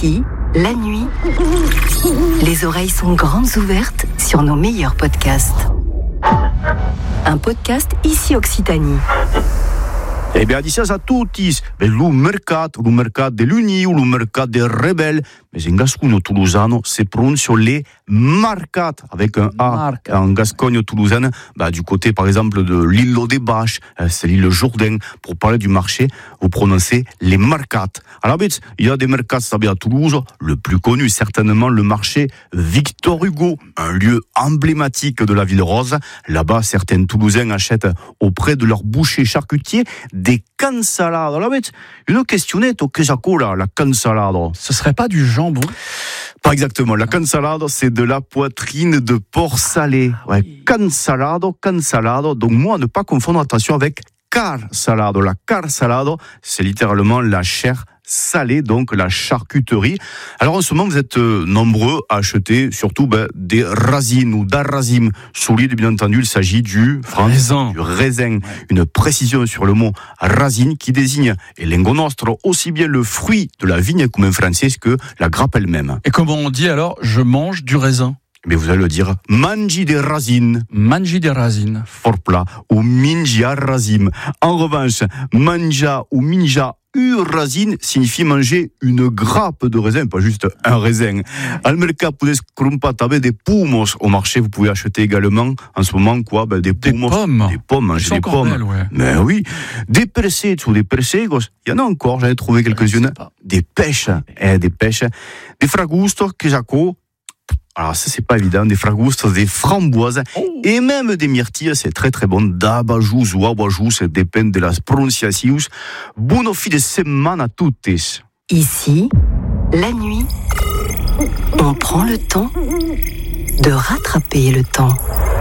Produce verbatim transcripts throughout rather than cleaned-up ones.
Ici, la nuit, les oreilles sont grandes ouvertes sur nos meilleurs podcasts. Un podcast Ici Occitanie. Eh bien, diciamo a tutti, lo mercato, lo mercato dell'Unio, lo mercato del Rebel, mais in gascogno toulousano, c'est prononcé les marcat, avec un A, Marcat. en gascogne toulousaine, bah, du côté, par exemple, de l'île des Bâches, c'est l'île Jourdain, pour parler du marché, vous prononcez les marcat. Alors, il y a des mercats à Toulouse, le plus connu, certainement, le marché Victor Hugo, un lieu emblématique de la ville rose. Là-bas, certains Toulousains achètent auprès de leur boucher charcutier des cansalades. Alors, une questionnette au quesaco, là, la cansalade. Ce serait pas du jambon? Pas exactement. La cansalade, c'est de la poitrine de porc salé. Ouais, cansalade, cansalade. Donc, moi, ne pas confondre, attention, avec car salade. La car salade, c'est littéralement la chair salée, donc la charcuterie. Alors en ce moment, vous êtes euh, nombreux à acheter surtout ben, des racines ou d'arrazim. Solide, bien entendu, il s'agit du, France, Raisin. du raisin. Une précision sur le mot racine qui désigne, et lengo nostro, aussi bien le fruit de la vigne comme en français que la grappe elle-même. Et comment on dit alors, je mange du raisin? Mais vous allez le dire, mangi des racines. Mangi des racines. Fort plat, ou mingia razim. En revanche, manja ou minja u racine signifie manger une grappe de raisin, pas juste un raisin. Al mercato puedes comprar des pomos au marché. Vous pouvez acheter également en ce moment quoi, ben, des, Des pomos, pommes. des pommes, manger des encore pommes. belles, ouais. Mais oui, des persets ou des persegos. Il y en a encore. J'en ai trouvé quelques-unes. Des pêches, eh, des pêches, des fragustos, quesaco. Alors ça c'est pas évident, des fragustos, des framboises oh. Et même des myrtilles, c'est très très bon. D'abajous ou abajous, ça dépend de la prononciation. Buon fin de semana a tutti. Ici, la nuit, on prend le temps de rattraper le temps.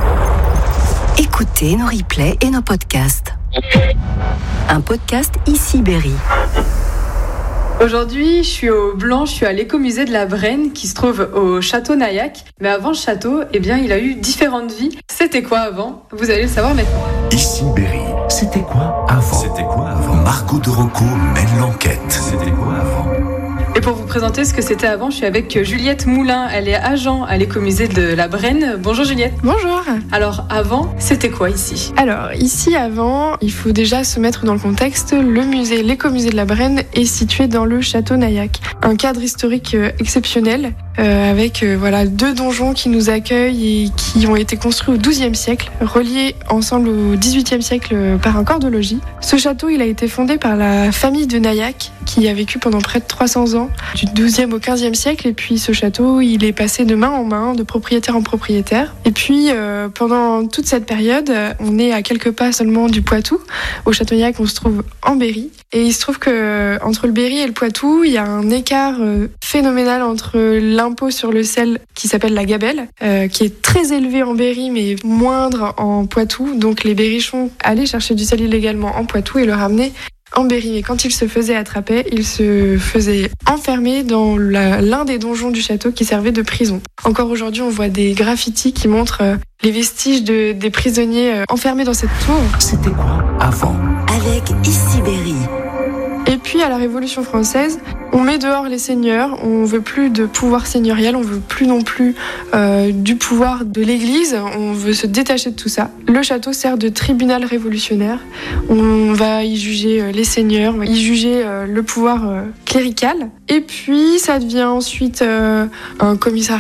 Écoutez nos replays et nos podcasts. Un podcast Ici Berry. Aujourd'hui, je suis au Blanc, je suis à l'écomusée de la Brenne qui se trouve au château Naillac. Mais avant le château, eh bien, il a eu différentes vies. C'était quoi avant? Vous allez le savoir maintenant. Ici Berry, c'était quoi avant? C'était quoi avant? Margot de Rocco mène l'enquête. C'était quoi avant? Et pour vous présenter ce que c'était avant, je suis avec Juliette Moulin. Elle est agent à l'écomusée de la Brenne. Bonjour Juliette. Bonjour. Alors avant, c'était quoi ici? Alors ici avant, il faut déjà se mettre dans le contexte. Le musée, l'écomusée de la Brenne est situé dans le château Naillac. Un cadre historique exceptionnel euh, avec euh, voilà deux donjons qui nous accueillent et qui ont été construits au douzième siècle, reliés ensemble au dix-huitième siècle par un corps de logis. Ce château, il a été fondé par la famille de Naillac qui a vécu pendant près de trois cents ans, du douzième au quinzième siècle. Et puis ce château, il est passé de main en main, de propriétaire en propriétaire. Et puis euh, pendant toute cette période, on est à quelques pas seulement du Poitou. Au château Naillac, on se trouve en Berry. Et il se trouve que entre le Berry et le Poitou, il y a un écart euh, phénoménal entre l'impôt sur le sel qui s'appelle la gabelle, euh, qui est très élevé en Berry mais moindre en Poitou. Donc les berrichons allaient chercher du sel illégalement en Poitou et le ramenaient en Berry. Et quand ils se faisaient attraper, ils se faisaient enfermer dans la, l'un des donjons du château qui servait de prison. Encore aujourd'hui, on voit des graffitis qui montrent euh, les vestiges de, des prisonniers euh, enfermés dans cette tour. C'était quoi avant? Avec Ici Berry. Et puis à la Révolution française, on met dehors les seigneurs, on veut plus de pouvoir seigneurial, on veut plus non plus euh, du pouvoir de l'Église, on veut se détacher de tout ça. Le château sert de tribunal révolutionnaire, on va y juger les seigneurs, on va y juger euh, le pouvoir euh, clérical. Et puis ça devient ensuite euh, un commissariat